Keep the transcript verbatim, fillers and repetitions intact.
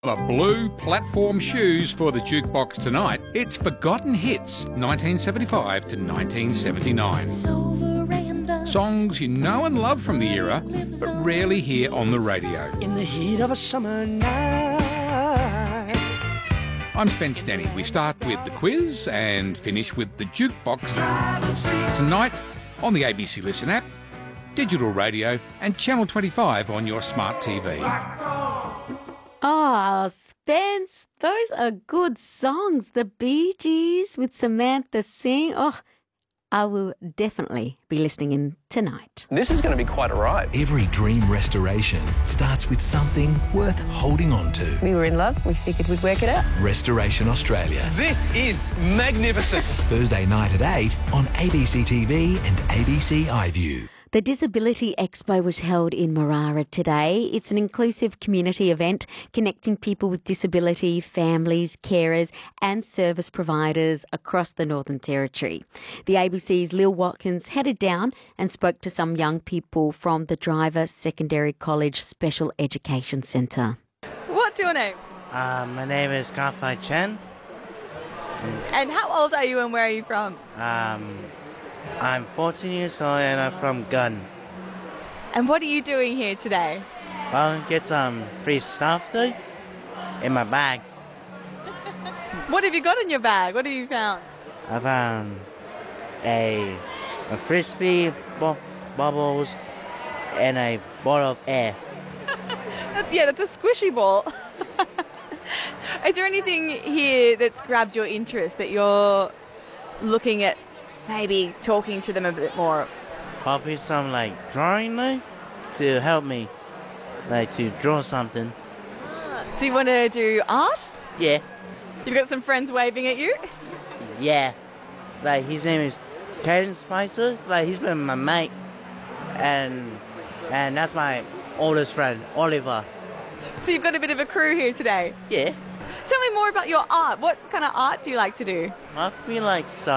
The blue platform shoes for the jukebox tonight. It's Forgotten Hits, nineteen seventy-five to nineteen seventy-nine. Songs you know and love from the era, but rarely hear on the radio. In the heat of a summer night. I'm Spence Denny. We start with the quiz and finish with the jukebox tonight on the A B C Listen app, digital radio and Channel twenty-five on your smart T V. Oh, Spence, those are good songs. The Bee Gees with Samantha Singh. Oh, I will definitely be listening in tonight. This is going to be quite a ride. Every dream restoration starts with something worth holding on to. We were in love. We figured we'd work it out. Restoration Australia. This is magnificent. Thursday night at eight on A B C T V and A B C iView. The Disability Expo was held in Marara today. It's an inclusive community event connecting people with disability, families, carers and service providers across the Northern Territory. The A B C's Lil Watkins headed down and spoke to some young people from the Driver Secondary College Special Education Centre. What's your name? Uh, my name is Kafai Chen. And how old are you and where are you from? Um, I'm fourteen years old and I'm from Gun. And what are you doing here today? I'll get some free stuff though in my bag. What have you got in your bag? What have you found? I found a, a frisbee, bu- bubbles, and a bottle of air. That's, yeah, that's a squishy ball. Is there anything here that's grabbed your interest that you're looking at? Maybe talking to them a bit more. Probably some like drawing like to help me, like to draw something. So you want to do art? Yeah, You've got some friends waving at you? yeah. Like his name is Caden Spicer. Like he's been my mate, and and that's my oldest friend Oliver. So you've got a bit of a crew here today. Yeah, Tell me more about your art. What kind of art do you like to do? I feel like some.